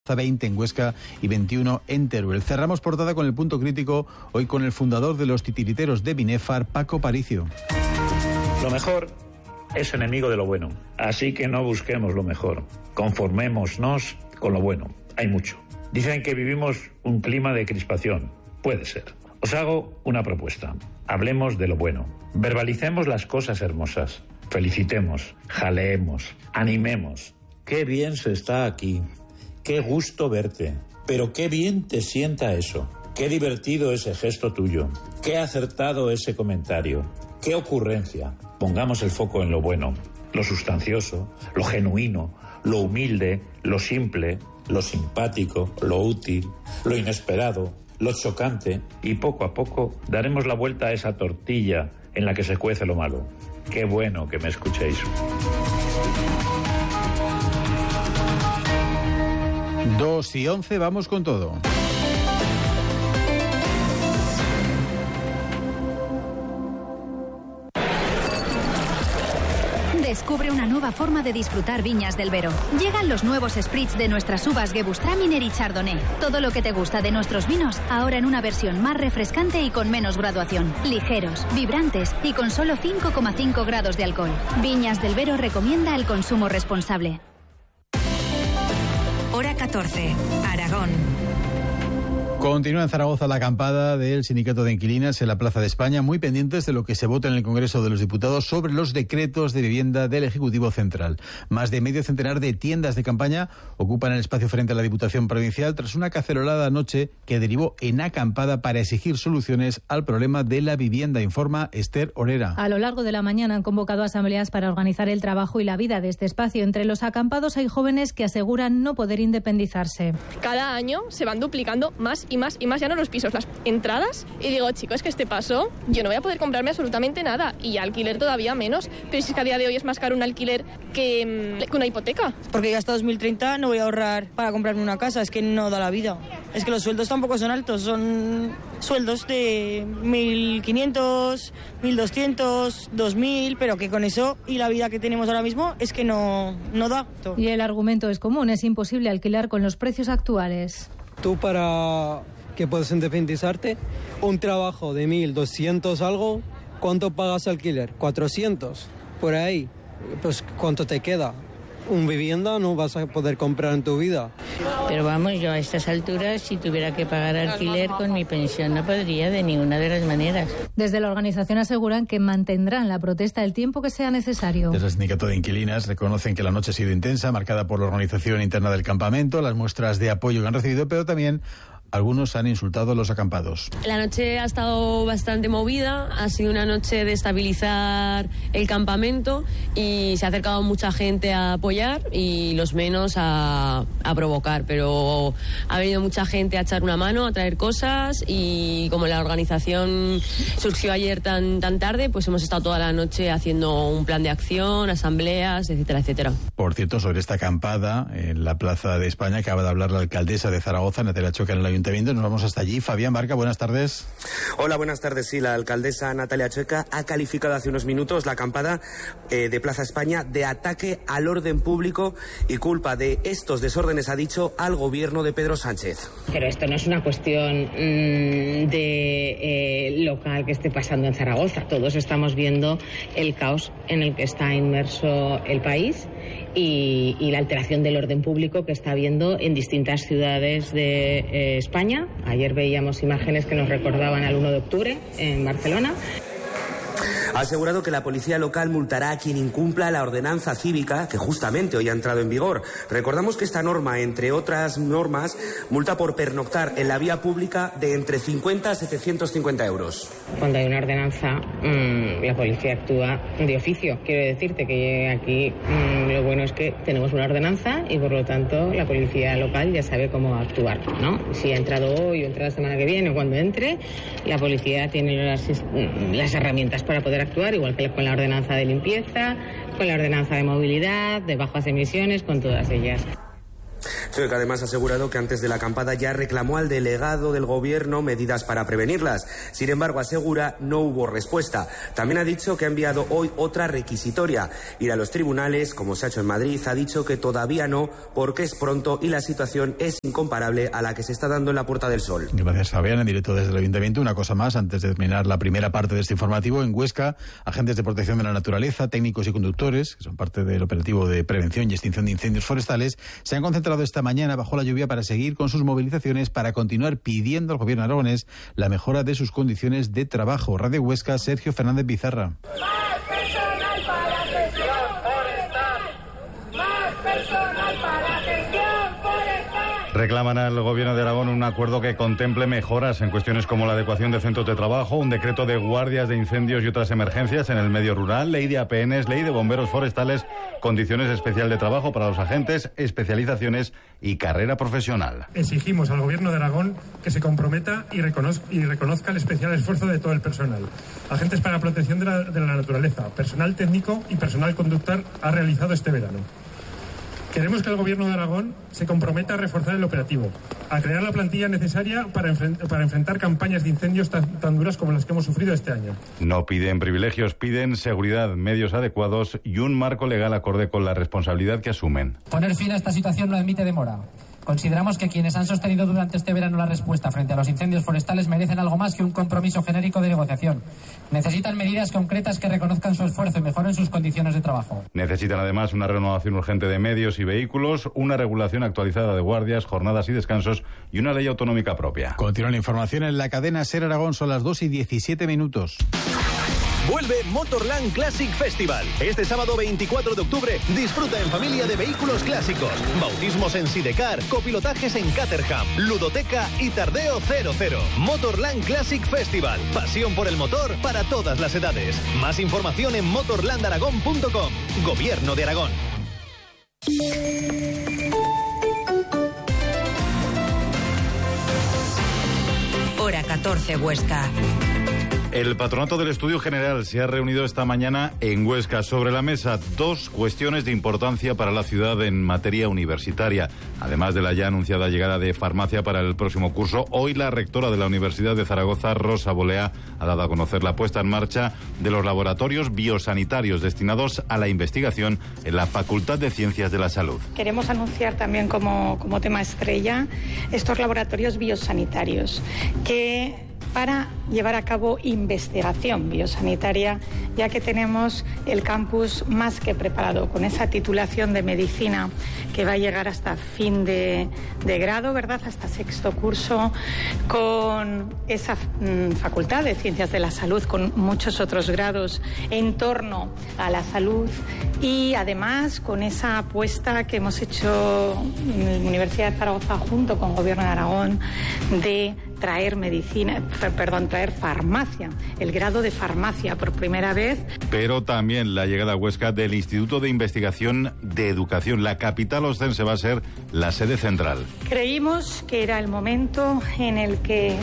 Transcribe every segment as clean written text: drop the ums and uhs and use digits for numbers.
20 en Huesca y 21 en Teruel. Cerramos portada con el punto crítico, hoy con el fundador de los titiriteros de Binefar, Paco Paricio. Lo mejor es enemigo de lo bueno, así que no busquemos lo mejor, conformémonos con lo bueno, hay mucho. Dicen que vivimos un clima de crispación, puede ser. Os hago una propuesta, hablemos de lo bueno, verbalicemos las cosas hermosas, felicitemos, jaleemos, animemos. Qué bien se está aquí. Qué gusto verte, pero qué bien te sienta eso, qué divertido ese gesto tuyo, qué acertado ese comentario, qué ocurrencia. Pongamos el foco en lo bueno, lo sustancioso, lo genuino, lo humilde, lo simple, lo simpático, lo útil, lo inesperado, lo chocante, y poco a poco daremos la vuelta a esa tortilla en la que se cuece lo malo. Qué bueno que me escuchéis. 2:11, vamos con todo. Descubre una nueva forma de disfrutar Viñas del Vero. Llegan los nuevos spritz de nuestras uvas Gewürztraminer y Chardonnay. Todo lo que te gusta de nuestros vinos, ahora en una versión más refrescante y con menos graduación. Ligeros, vibrantes y con solo 5,5 grados de alcohol. Viñas del Vero recomienda el consumo responsable. Hora 14, Aragón. Continúa en Zaragoza la acampada del Sindicato de Inquilinas en la Plaza de España, muy pendientes de lo que se vota en el Congreso de los Diputados sobre los decretos de vivienda del Ejecutivo Central. Más de medio centenar de tiendas de campaña ocupan el espacio frente a la Diputación Provincial tras una cacerolada anoche que derivó en acampada para exigir soluciones al problema de la vivienda, informa Esther Orera. A lo largo de la mañana han convocado asambleas para organizar el trabajo y la vida de este espacio. Entre los acampados hay jóvenes que aseguran no poder independizarse. Cada año se van duplicando más y más, ya no los pisos, las entradas, y digo, chicos, que este paso, yo no voy a poder comprarme absolutamente nada, y alquiler todavía menos, pero si es que a día de hoy es más caro un alquiler que una hipoteca. Porque yo hasta 2030 no voy a ahorrar para comprarme una casa, es que no da la vida. Es que los sueldos tampoco son altos, son sueldos de 1.500, 1.200, 2.000, pero que con eso y la vida que tenemos ahora mismo es que no da. Y el argumento es común, es imposible alquilar con los precios actuales. Tú para que puedas independizarte, un trabajo de 1.200 algo, ¿cuánto pagas alquiler? 400, por ahí. Pues ¿cuánto te queda? Un vivienda no vas a poder comprar en tu vida. Pero vamos, yo a estas alturas, si tuviera que pagar alquiler con mi pensión, no podría de ninguna de las maneras. Desde la organización aseguran que mantendrán la protesta el tiempo que sea necesario. Desde el Sindicato de Inquilinas reconocen que la noche ha sido intensa, marcada por la organización interna del campamento, las muestras de apoyo que han recibido, pero también algunos han insultado a los acampados. La noche ha estado bastante movida, ha sido una noche de estabilizar el campamento y se ha acercado mucha gente a apoyar y los menos a provocar, pero ha venido mucha gente a echar una mano, a traer cosas, y como la organización surgió ayer tan tarde, pues hemos estado toda la noche haciendo un plan de acción, asambleas, etcétera, etcétera. Por cierto, sobre esta acampada en la Plaza de España acaba de hablar la alcaldesa de Zaragoza, Natalia Choca, en el Ayuntamiento. Nos vamos hasta allí. Fabián Barca, buenas tardes. Hola, buenas tardes. Sí, la alcaldesa Natalia Choca ha calificado hace unos minutos la acampada de Plaza España de ataque al orden público y culpa de estos desórdenes, ha dicho, al gobierno de Pedro Sánchez. Pero esto no es una cuestión local que esté pasando en Zaragoza. Todos estamos viendo el caos en el que está inmerso el país y la alteración del orden público que está habiendo en distintas ciudades de España. Ayer veíamos imágenes que nos recordaban al 1 de octubre en Barcelona. Ha asegurado que la policía local multará a quien incumpla la ordenanza cívica que justamente hoy ha entrado en vigor. Recordamos que esta norma, entre otras normas, multa por pernoctar en la vía pública de entre 50 a 750 euros. Cuando hay una ordenanza, la policía actúa de oficio. Quiero decirte que aquí lo bueno es que tenemos una ordenanza y por lo tanto la policía local ya sabe cómo actuar, ¿no? Si ha entrado hoy o entra la semana que viene o cuando entre, la policía tiene las herramientas para poder actuar, igual que con la ordenanza de limpieza, con la ordenanza de movilidad, de bajas emisiones, con todas ellas. Troika además ha asegurado que antes de la acampada ya reclamó al delegado del gobierno medidas para prevenirlas. Sin embargo, asegura, no hubo respuesta. También ha dicho que ha enviado hoy otra requisitoria. Ir a los tribunales, como se ha hecho en Madrid, ha dicho que todavía no, porque es pronto y la situación es incomparable a la que se está dando en la Puerta del Sol. Gracias, Fabián. En directo desde el Ayuntamiento. Una cosa más, antes de terminar la primera parte de este informativo. En Huesca, agentes de protección de la naturaleza, técnicos y conductores, que son parte del operativo de prevención y extinción de incendios forestales, se han concentrado esta mañana bajo la lluvia para seguir con sus movilizaciones para continuar pidiendo al gobierno aragonés la mejora de sus condiciones de trabajo. Radio Huesca, Sergio Fernández Pizarra. Más personal para gestión forestal. Más personal para gestión forestal. Reclaman al Gobierno de Aragón un acuerdo que contemple mejoras en cuestiones como la adecuación de centros de trabajo, un decreto de guardias de incendios y otras emergencias en el medio rural, ley de APNs, ley de bomberos forestales, condiciones especial de trabajo para los agentes, especializaciones y carrera profesional. Exigimos al Gobierno de Aragón que se comprometa y reconozca el especial esfuerzo de todo el personal. Agentes para la protección de la naturaleza, personal técnico y personal conductor ha realizado este verano. Queremos que el Gobierno de Aragón se comprometa a reforzar el operativo, a crear la plantilla necesaria para enfrentar campañas de incendios tan duras como las que hemos sufrido este año. No piden privilegios, piden seguridad, medios adecuados y un marco legal acorde con la responsabilidad que asumen. Poner fin a esta situación no admite demora. Consideramos que quienes han sostenido durante este verano la respuesta frente a los incendios forestales merecen algo más que un compromiso genérico de negociación. Necesitan medidas concretas que reconozcan su esfuerzo y mejoren sus condiciones de trabajo. Necesitan además una renovación urgente de medios y vehículos, una regulación actualizada de guardias, jornadas y descansos y una ley autonómica propia. Continúa la información en la cadena SER Aragón, son las 2:17. Vuelve Motorland Classic Festival. Este sábado 24 de octubre disfruta en familia de vehículos clásicos, bautismos en Sidecar, copilotajes en Caterham, ludoteca y tardeo 00. Motorland Classic Festival. Pasión por el motor para todas las edades. Más información en motorlandaragón.com. Gobierno de Aragón. Hora 14 Huesca. El Patronato del Estudio General se ha reunido esta mañana en Huesca. Sobre la mesa, dos cuestiones de importancia para la ciudad en materia universitaria. Además de la ya anunciada llegada de farmacia para el próximo curso, hoy la rectora de la Universidad de Zaragoza, Rosa Bolea, ha dado a conocer la puesta en marcha de los laboratorios biosanitarios destinados a la investigación en la Facultad de Ciencias de la Salud. Queremos anunciar también como tema estrella estos laboratorios biosanitarios que para llevar a cabo investigación biosanitaria, ya que tenemos el campus más que preparado con esa titulación de medicina que va a llegar hasta fin de grado, ¿verdad?, hasta sexto curso, con esa facultad de Ciencias de la Salud, con muchos otros grados en torno a la salud y además con esa apuesta que hemos hecho en la Universidad de Zaragoza junto con el Gobierno de Aragón de traer farmacia, el grado de farmacia por primera vez. Pero también la llegada a Huesca del Instituto de Investigación de Educación. La capital ostense va a ser la sede central. Creímos que era el momento en el que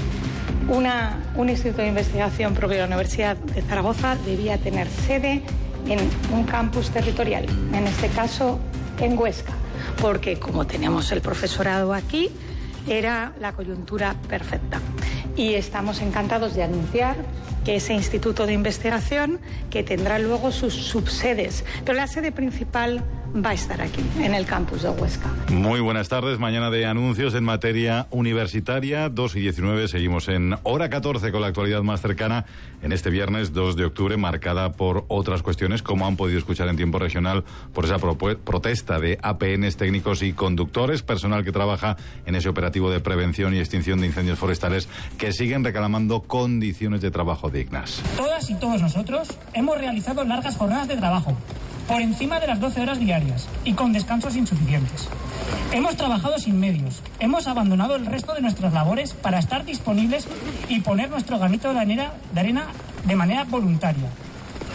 un instituto de investigación propio de la Universidad de Zaragoza debía tener sede en un campus territorial, en este caso en Huesca, porque como tenemos el profesorado aquí, era la coyuntura perfecta. Y estamos encantados de anunciar que ese instituto de investigación, que tendrá luego sus subsedes, pero la sede principal va a estar aquí, en el campus de Huesca. Muy buenas tardes, mañana de anuncios en materia universitaria, 2:19, seguimos en hora 14 con la actualidad más cercana en este viernes 2 de octubre, marcada por otras cuestiones, como han podido escuchar en tiempo regional, por esa protesta de APNs, técnicos y conductores, personal que trabaja en ese operativo de prevención y extinción de incendios forestales, que siguen reclamando condiciones de trabajo dignas. Todas y todos nosotros hemos realizado largas jornadas de trabajo, por encima de las 12 horas diarias y con descansos insuficientes. Hemos trabajado sin medios, hemos abandonado el resto de nuestras labores para estar disponibles y poner nuestro granito de arena de manera voluntaria.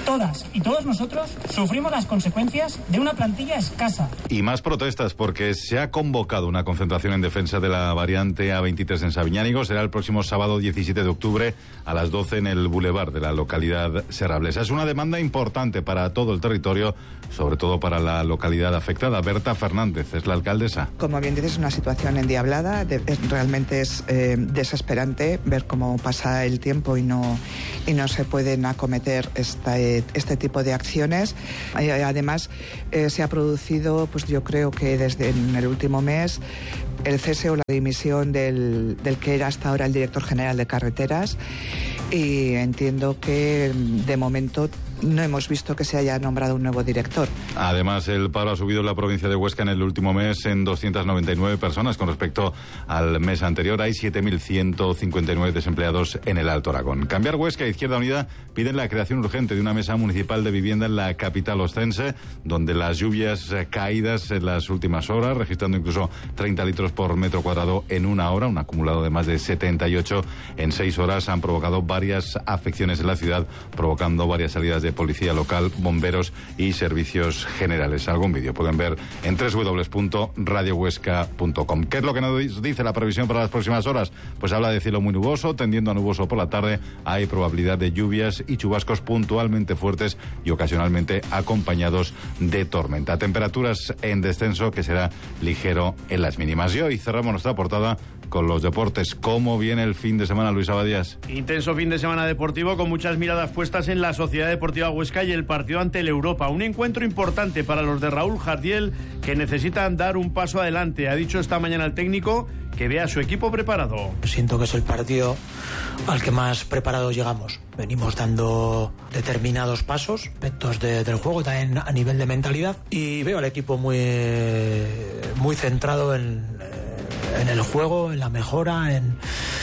Todas y todos nosotros sufrimos las consecuencias de una plantilla escasa. Y más protestas porque se ha convocado una concentración en defensa de la variante A23 en Sabiñánigo. Será el próximo sábado 17 de octubre a las 12 en el Boulevard de la localidad serrablesa. Es una demanda importante para todo el territorio, sobre todo para la localidad afectada. Berta Fernández es la alcaldesa. Como bien dices, es una situación endiablada. Realmente es desesperante ver cómo pasa el tiempo y no se pueden acometer este tipo de acciones. Además, se ha producido, pues yo creo que desde en el último mes, el cese o la dimisión del que era hasta ahora el director general de carreteras, y entiendo que de momento no hemos visto que se haya nombrado un nuevo director. Además, el paro ha subido en la provincia de Huesca en el último mes en 299 personas con respecto al mes anterior. Hay 7.159 desempleados en el Alto Aragón. Cambiar Huesca e Izquierda Unida piden la creación urgente de una mesa municipal de vivienda en la capital ostense, donde las lluvias caídas en las últimas horas, registrando incluso 30 litros por metro cuadrado en una hora, un acumulado de más de 78 en 6 horas, han provocado varias afecciones en la ciudad, provocando varias salidas de policía local, bomberos y servicios generales. Algún vídeo pueden ver en www.radiohuesca.com. ¿Qué es lo que nos dice la previsión para las próximas horas? Pues habla de cielo muy nuboso, tendiendo a nuboso por la tarde. Hay probabilidad de lluvias y chubascos puntualmente fuertes y ocasionalmente acompañados de tormenta. Temperaturas en descenso, que será ligero en las mínimas. Y hoy cerramos nuestra portada con los deportes. ¿Cómo viene el fin de semana, Luis Abadías? Intenso fin de semana deportivo con muchas miradas puestas en la Sociedad Deportiva Huesca y el partido ante el Europa. Un encuentro importante para los de Raúl Jardiel, que necesitan dar un paso adelante. Ha dicho esta mañana el técnico que ve a su equipo preparado. Siento que es el partido al que más preparados llegamos. Venimos dando determinados pasos, aspectos del juego y también a nivel de mentalidad. Y veo al equipo muy centrado en el juego, en la mejora, en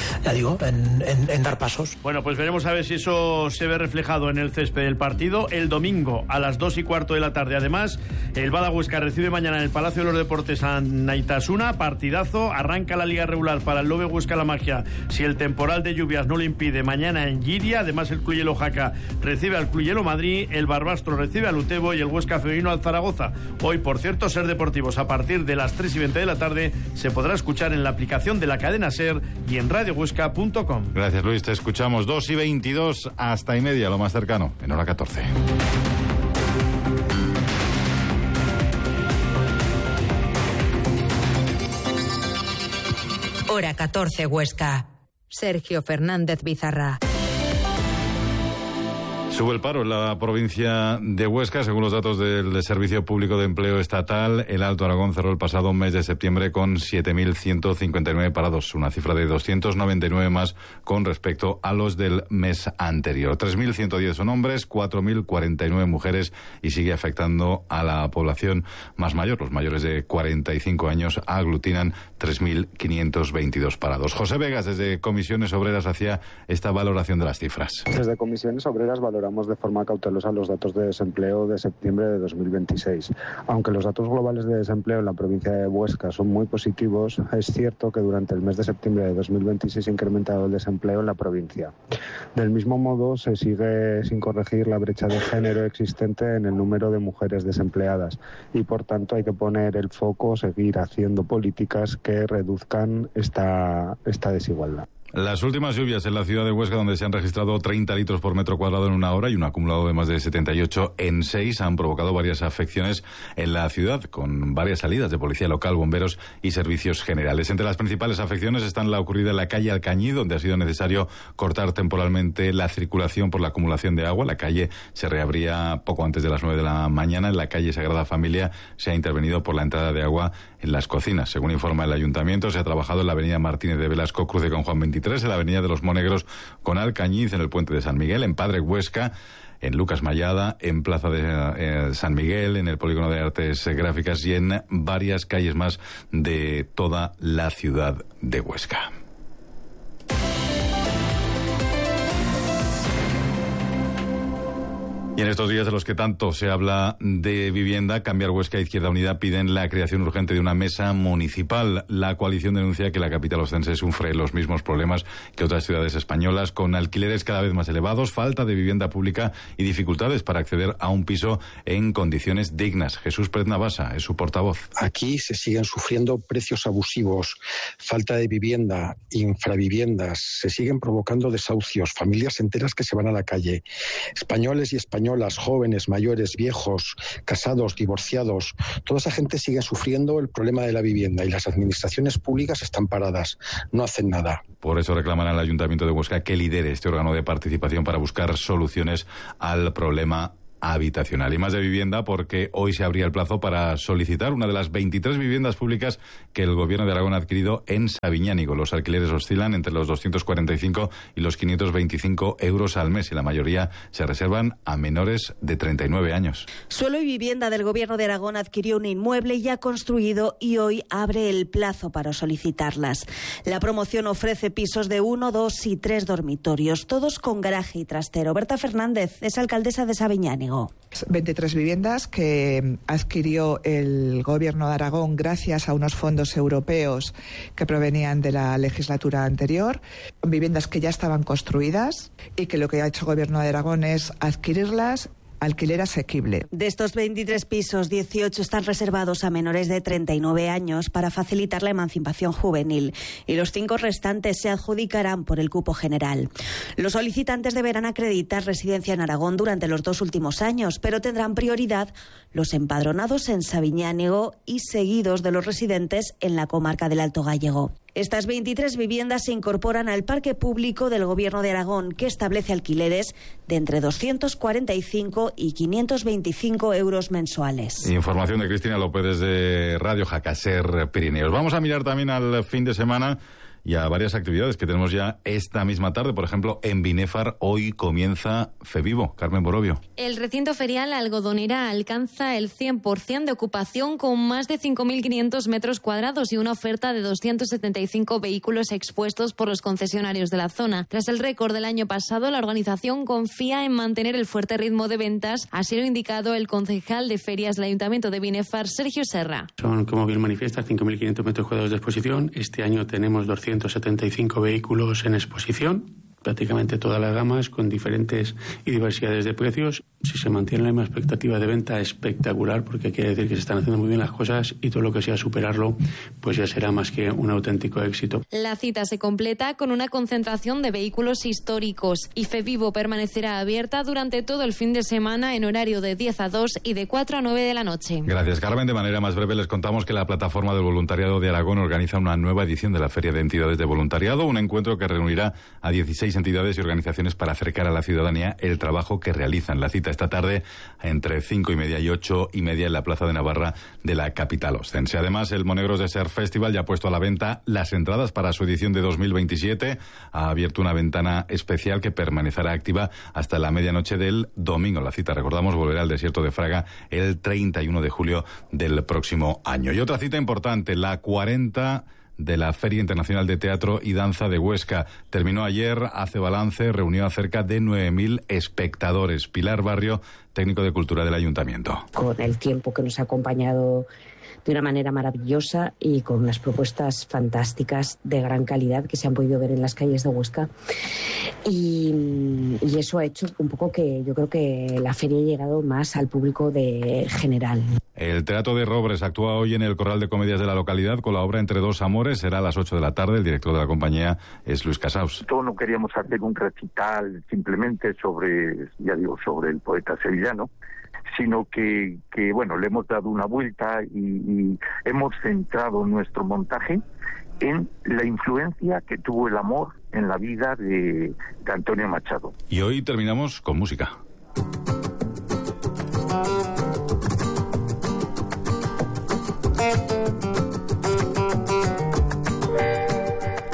dar pasos. Bueno, pues veremos a ver si eso se ve reflejado en el césped del partido el domingo a las 2:15 de la tarde. Además, el Bada Huesca recibe mañana en el Palacio de los Deportes a Naitasuna, partidazo. Arranca la liga regular para el Lobe Huesca La Magia, si el temporal de lluvias no lo impide, mañana en Giria. Además, el Cluyelo Jaca recibe al Cluyelo Madrid, el Barbastro recibe al Utebo y el Huesca Femenino al Zaragoza. Hoy, por cierto, Ser Deportivos a partir de las 3:20 de la tarde se podrá escuchar en la aplicación de la cadena Ser y en radiohuesca.com. Gracias, Luis. Te escuchamos 2:22 hasta y media, lo más cercano, en hora 14. Hora 14 Huesca. Sergio Fernández Bizarra. Sube el paro en la provincia de Huesca. Según los datos del Servicio Público de Empleo Estatal, el Alto Aragón cerró el pasado mes de septiembre con 7.159 parados, una cifra de 299 más con respecto a los del mes anterior. 3.110 son hombres, 4.049 mujeres, y sigue afectando a la población más mayor. Los mayores de 45 años aglutinan 3.522 parados. José Vegas, desde Comisiones Obreras, hacía esta valoración de las cifras. Desde Comisiones Obreras valoramos de forma cautelosa los datos de desempleo de septiembre de 2026. Aunque los datos globales de desempleo en la provincia de Huesca son muy positivos, es cierto que durante el mes de septiembre de 2026 se ha incrementado el desempleo en la provincia. Del mismo modo, se sigue sin corregir la brecha de género existente en el número de mujeres desempleadas y, por tanto, hay que poner el foco, seguir haciendo políticas que reduzcan esta desigualdad. Las últimas lluvias en la ciudad de Huesca, donde se han registrado 30 litros por metro cuadrado en una hora y un acumulado de más de 78 en 6, han provocado varias afecciones en la ciudad, con varias salidas de policía local, bomberos y servicios generales. Entre las principales afecciones están la ocurrida en la calle Alcañí, donde ha sido necesario cortar temporalmente la circulación por la acumulación de agua. La calle se reabría poco antes de las 9 de la mañana. En la calle Sagrada Familia se ha intervenido por la entrada de agua en las cocinas. Según informa el Ayuntamiento, se ha trabajado en la avenida Martínez de Velasco, cruce con Juan 23, en la avenida de los Monegros con Alcañiz, en el puente de San Miguel, en Padre Huesca, en Lucas Mayada, en Plaza de San Miguel, en el Polígono de Artes Gráficas y en varias calles más de toda la ciudad de Huesca. Y en estos días de los que tanto se habla de vivienda, Cambiar Huesca e Izquierda Unida piden la creación urgente de una mesa municipal. La coalición denuncia que la capital ostense sufre los mismos problemas que otras ciudades españolas, con alquileres cada vez más elevados, falta de vivienda pública y dificultades para acceder a un piso en condiciones dignas. Jesús Pérez Navasa es su portavoz. Aquí se siguen sufriendo precios abusivos, falta de vivienda, infraviviendas, se siguen provocando desahucios, familias enteras que se van a la calle, españoles y españolas, jóvenes, mayores, viejos, casados, divorciados, toda esa gente sigue sufriendo el problema de la vivienda y las administraciones públicas están paradas, no hacen nada. Por eso reclaman al Ayuntamiento de Huesca que lidere este órgano de participación para buscar soluciones al problema habitacional. Y más de vivienda, porque hoy se abría el plazo para solicitar una de las 23 viviendas públicas que el Gobierno de Aragón ha adquirido en Sabiñánigo. Los alquileres oscilan entre los 245 y los 525 euros al mes y la mayoría se reservan a menores de 39 años. Suelo y Vivienda del Gobierno de Aragón adquirió un inmueble ya construido y hoy abre el plazo para solicitarlas. La promoción ofrece pisos de 1, 2 y 3 dormitorios, todos con garaje y trastero. Berta Fernández es alcaldesa de Sabiñánigo. 23 viviendas que adquirió el Gobierno de Aragón gracias a unos fondos europeos que provenían de la legislatura anterior, viviendas que ya estaban construidas y que lo que ha hecho el Gobierno de Aragón es adquirirlas. Alquiler asequible. De estos 23 pisos, 18 están reservados a menores de 39 años para facilitar la emancipación juvenil y los 5 restantes se adjudicarán por el cupo general. Los solicitantes deberán acreditar residencia en Aragón durante los 2 últimos años, pero tendrán prioridad los empadronados en Sabiñánigo y seguidos de los residentes en la comarca del Alto Gállego. Estas 23 viviendas se incorporan al parque público del Gobierno de Aragón, que establece alquileres de entre 245 y 525 euros mensuales. Información de Cristina López desde Radio Jacaser Pirineos. Vamos a mirar también al fin de semana y a varias actividades que tenemos ya esta misma tarde. Por ejemplo, en Binéfar hoy comienza FEVIVO. Carmen Borovio. El recinto ferial Algodonera alcanza el 100% de ocupación con más de 5.500 metros cuadrados y una oferta de 275 vehículos expuestos por los concesionarios de la zona. Tras el récord del año pasado, la organización confía en mantener el fuerte ritmo de ventas. Así lo ha indicado el concejal de ferias del Ayuntamiento de Binéfar, Sergio Serra. Son, como bien manifiesta, 5.500 metros cuadrados de exposición. Este año tenemos 275 vehículos en exposición, prácticamente todas las gamas con diferentes y diversidades de precios. Si se mantiene la misma expectativa de venta, espectacular, porque quiere decir que se están haciendo muy bien las cosas y todo lo que sea superarlo, pues ya será más que un auténtico éxito. La cita se completa con una concentración de vehículos históricos y FEVIVO permanecerá abierta durante todo el fin de semana en horario de 10 a 2 y de 4 a 9 de la noche. Gracias, Carmen. De manera más breve les contamos que la Plataforma del Voluntariado de Aragón organiza una nueva edición de la Feria de Entidades de Voluntariado, un encuentro que reunirá a 16 entidades y organizaciones para acercar a la ciudadanía el trabajo que realizan. La cita esta tarde entre 5:30 y 8:30 en la Plaza de Navarra de la capital ostense. Además, el Monegros Desert Festival ya ha puesto a la venta las entradas para su edición de 2027. Ha abierto una ventana especial que permanecerá activa hasta la medianoche del domingo. La cita, recordamos, volverá al desierto de Fraga el 31 de julio del próximo año. Y otra cita importante, la 40 de la Feria Internacional de Teatro y Danza de Huesca. Terminó ayer, hace balance, reunió a cerca de 9.000 espectadores. Pilar Barrio, técnico de Cultura del Ayuntamiento. Con el tiempo que nos ha acompañado de una manera maravillosa y con unas propuestas fantásticas de gran calidad que se han podido ver en las calles de Huesca. Y eso ha hecho un poco que yo creo que la feria ha llegado más al público de general. El Teatro de Robres actúa hoy en el Corral de Comedias de la localidad con la obra Entre dos amores. Será a las 8 de la tarde. El director de la compañía es Luis Casaus. Todos no queríamos hacer un recital simplemente sobre el poeta sevillano, sino que bueno, le hemos dado una vuelta y hemos centrado nuestro montaje en la influencia que tuvo el amor en la vida de Antonio Machado. Y hoy terminamos con música.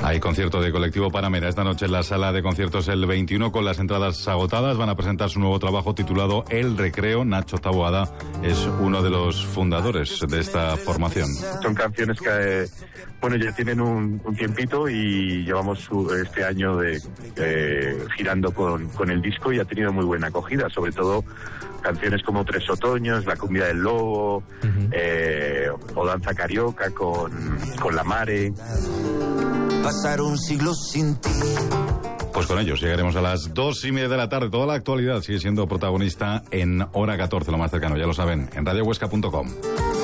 Hay concierto de Colectivo Panamera esta noche en la sala de conciertos El 21 con las entradas agotadas. Van a presentar su nuevo trabajo titulado El Recreo. Nacho Taboada es uno de los fundadores de esta formación. Son canciones que, bueno, ya tienen un tiempito y llevamos este año girando con el disco y ha tenido muy buena acogida, sobre todo canciones como Tres Otoños, La Cumbia del Lobo, o Danza Carioca con La Mare. Pasar un siglo sin ti. Pues con ellos llegaremos a las 2:30 de la tarde. Toda la actualidad sigue siendo protagonista en Hora 14, lo más cercano, ya lo saben, en radiohuesca.com.